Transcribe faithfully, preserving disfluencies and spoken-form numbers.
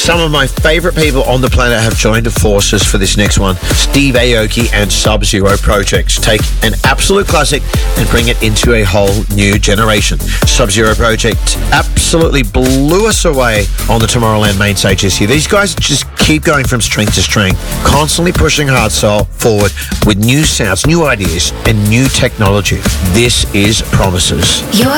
Some of my favourite people on the planet have joined forces for this next one. Steve Aoki and Sub-Zero Project take an absolute classic and bring it into a whole new generation. Sub-Zero Project absolutely blew us away on the Tomorrowland main stage this year. These guys just keep going from strength to strength, constantly pushing hardstyle forward with new sounds, new ideas, and new technology. This is Promises. You're